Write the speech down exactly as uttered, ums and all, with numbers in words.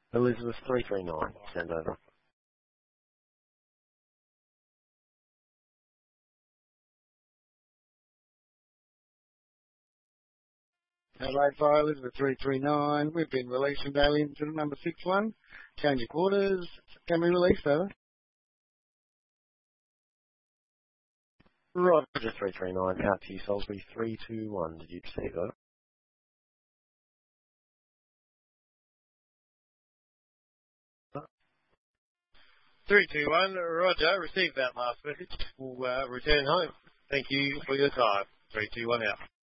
Elizabeth three three nine, send over. Adelaide Fire, Elizabeth three three nine. We've been released from Alien to number six one. Change your quarters. Can we release, over? Roger three three nine, out to you, Salisbury three two one. Did you receive over? three two one, Roger, received that last message. We'll uh, return home. Thank you for your time. three two one out.